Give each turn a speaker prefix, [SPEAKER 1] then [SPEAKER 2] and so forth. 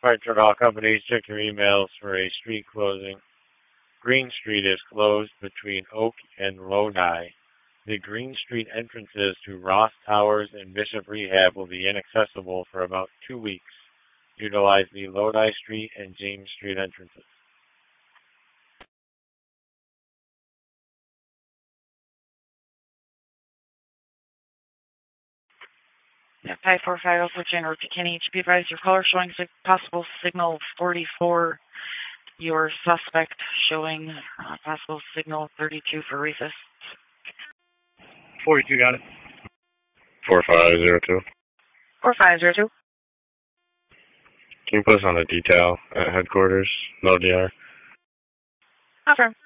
[SPEAKER 1] Departure all companies, check your emails for a street closing. Green Street is closed between Oak and Lodi. The Green Street entrances to Ross Towers and Bishop Rehab will be inaccessible for about 2 weeks. Utilize the Lodi Street and James Street entrances.
[SPEAKER 2] Yeah, 545 for General Kenny. To be advised, your caller showing possible signal 44. Your suspect showing possible signal 32 for Rufus.
[SPEAKER 3] 42, got it.
[SPEAKER 4] 4502.
[SPEAKER 2] 4502.
[SPEAKER 4] Can you put us on a detail at headquarters? No DR.
[SPEAKER 2] Confirm.